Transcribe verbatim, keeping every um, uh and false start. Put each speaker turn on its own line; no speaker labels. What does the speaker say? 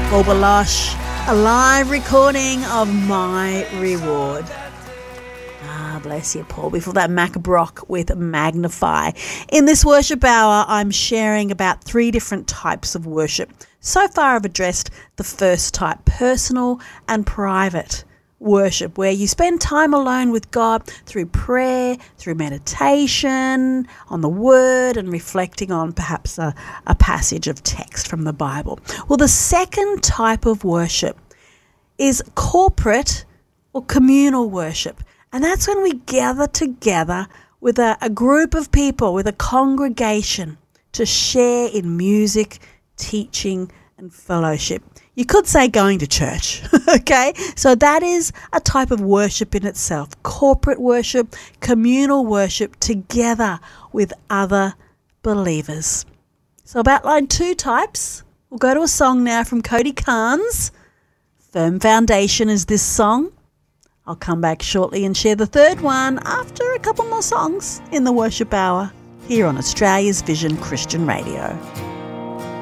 Borbalosh, a live recording of My Reward. Ah, bless you, Paul. Before that, Mac Brock with Magnify. In this worship hour, I'm sharing about three different types of worship. So far, I've addressed the first type, personal and private worship, where you spend time alone with God through prayer, through meditation, on the Word, and reflecting on perhaps a, a passage of text from the Bible. Well, the second type of worship is corporate or communal worship. And that's when we gather together with a, a group of people, with a congregation, to share in music, teaching, and fellowship. You could say going to church, okay? So that is a type of worship in itself. Corporate worship, communal worship, together with other believers. So I've outlined two types. We'll go to a song now from Cody Carnes. Firm Foundation is this song. I'll come back shortly and share the third one after a couple more songs in the worship hour here on Australia's Vision Christian Radio.